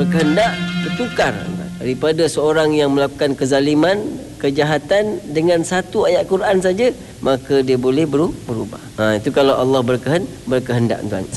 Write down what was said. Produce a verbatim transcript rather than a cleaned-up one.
berkehendak bertukar daripada seorang yang melakukan kezaliman, kejahatan dengan satu ayat Quran saja, maka dia boleh berubah. Ha, itu kalau Allah berkehendak, berkehendak tuan.